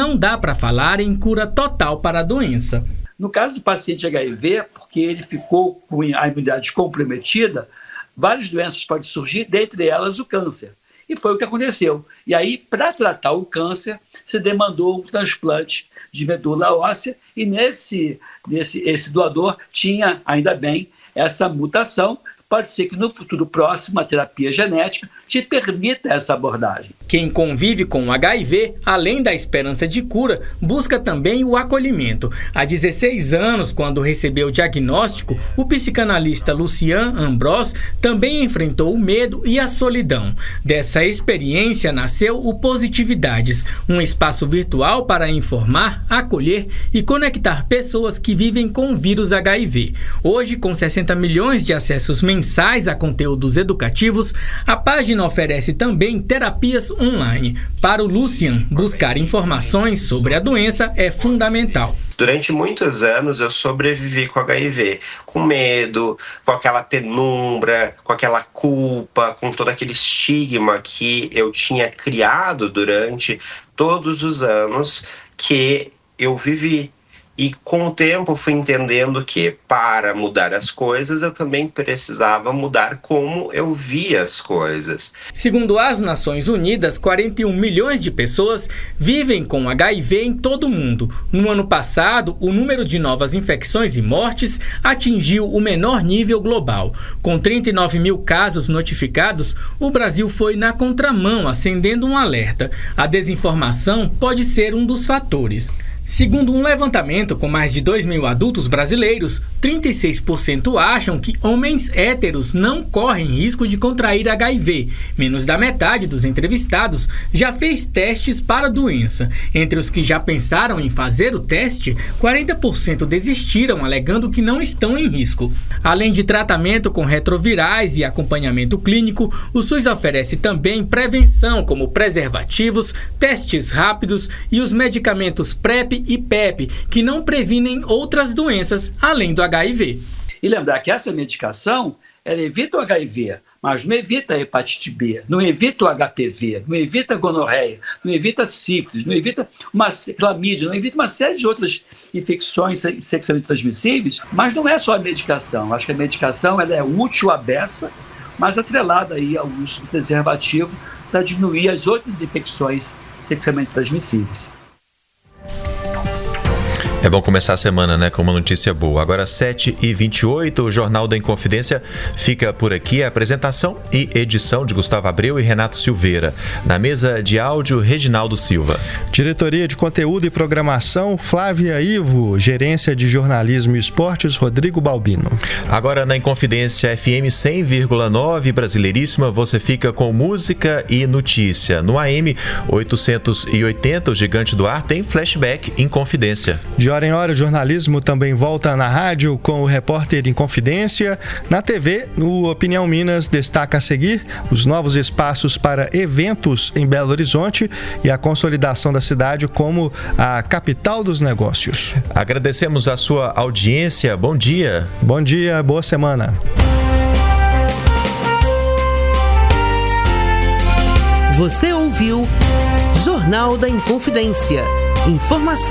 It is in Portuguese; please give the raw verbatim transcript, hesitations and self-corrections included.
não dá para falar em cura total para a doença. No caso do paciente H I V, porque ele ficou com a imunidade comprometida, várias doenças podem surgir, dentre elas o câncer. E foi o que aconteceu. E aí, para tratar o câncer, se demandou um transplante de medula óssea e nesse, nesse, esse doador tinha, ainda bem, essa mutação. Pode ser que no futuro próximo a terapia genética te permita essa abordagem. Quem convive com o H I V, além da esperança de cura, busca também o acolhimento. Há dezesseis anos, quando recebeu o diagnóstico, o psicanalista Lucian Ambros também enfrentou o medo e a solidão. Dessa experiência nasceu o Positividades, um espaço virtual para informar, acolher e conectar pessoas que vivem com o vírus H I V. Hoje, com sessenta milhões de acessos mensais a conteúdos educativos, a página oferece também terapias online. Para o Lucian, buscar informações sobre a doença é fundamental. Durante muitos anos eu sobrevivi com H I V, com medo, com aquela penumbra, com aquela culpa, com todo aquele estigma que eu tinha criado durante todos os anos que eu vivi. E com o tempo fui entendendo que para mudar as coisas eu também precisava mudar como eu via as coisas. Segundo as Nações Unidas, quarenta e um milhões de pessoas vivem com H I V em todo o mundo. No ano passado, o número de novas infecções e mortes atingiu o menor nível global. Com trinta e nove mil casos notificados, o Brasil foi na contramão, acendendo um alerta. A desinformação pode ser um dos fatores. Segundo um levantamento com mais de dois mil adultos brasileiros, trinta e seis por cento acham que homens héteros não correm risco de contrair H I V. Menos da metade dos entrevistados já fez testes para a doença. Entre os que já pensaram em fazer o teste, quarenta por cento desistiram, alegando que não estão em risco. Além de tratamento com retrovirais e acompanhamento clínico, o SUS oferece também prevenção, como preservativos, testes rápidos e os medicamentos PrEP e PEP, que não previnem outras doenças além do H I V. E lembrar que essa medicação, ela evita o H I V, mas não evita a hepatite B, não evita o H P V, não evita a gonorreia, não evita a sífilis, não evita uma clamídia, não evita uma série de outras infecções sexualmente transmissíveis, mas não é só a medicação. Acho que a medicação ela é útil à beça, mas atrelada aí ao uso do preservativo para diminuir as outras infecções sexualmente transmissíveis. É bom começar a semana, né, com uma notícia boa. Agora, sete e vinte e oito, o Jornal da Inconfidência fica por aqui. A apresentação e edição de Gustavo Abreu e Renato Silveira. Na mesa de áudio, Reginaldo Silva. Diretoria de Conteúdo e Programação, Flávia Ivo. Gerência de Jornalismo e Esportes, Rodrigo Balbino. Agora, na Inconfidência F M cem vírgula nove, Brasileiríssima, você fica com música e notícia. No A M oitocentos e oitenta, o Gigante do Ar, tem flashback Inconfidência. De hora em hora, o jornalismo também volta na rádio com o Repórter Inconfidência. Na T V, o Opinião Minas destaca a seguir os novos espaços para eventos em Belo Horizonte e a consolidação da cidade como a capital dos negócios. Agradecemos a sua audiência. Bom dia. Bom dia, boa semana. Você ouviu Jornal da Inconfidência. Informação